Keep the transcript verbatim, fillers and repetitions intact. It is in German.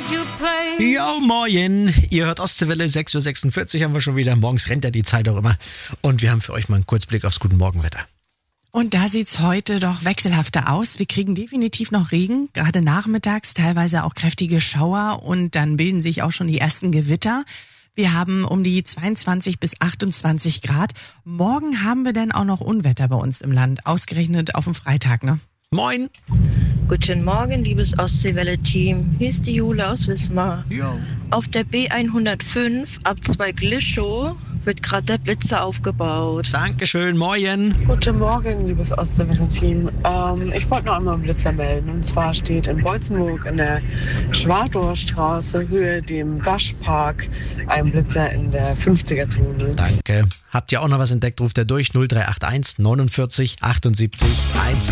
Jo, moin. Ihr hört Ostseewelle, sechs Uhr sechsundvierzig haben wir schon wieder. Morgens rennt ja die Zeit auch immer. Und wir haben für euch mal einen Kurzblick aufs Guten Morgenwetter. Und da sieht's heute doch wechselhafter aus. Wir kriegen definitiv noch Regen, gerade nachmittags, teilweise auch kräftige Schauer und dann bilden sich auch schon die ersten Gewitter. Wir haben um die zweiundzwanzig bis achtundzwanzig Grad. Morgen haben wir dann auch noch Unwetter bei uns im Land, ausgerechnet auf dem Freitag, ne? Moin. Guten Morgen, liebes Ostseewelle-Team. Hier ist die Jule aus Wismar. Jo. Auf der B hundertfünf ab zwei Glischow wird gerade der Blitzer aufgebaut. Dankeschön, moin. Guten Morgen, liebes Ostseewelle-Team. Ähm, ich wollte noch einmal einen Blitzer melden. Und zwar steht in Bolzenburg in der Schwadorstraße, Höhe dem Waschpark, ein Blitzer in der fünfziger-Zone. Danke. Habt ihr auch noch was entdeckt, ruft er durch null drei acht eins neunundvierzig achtundsiebzig eins.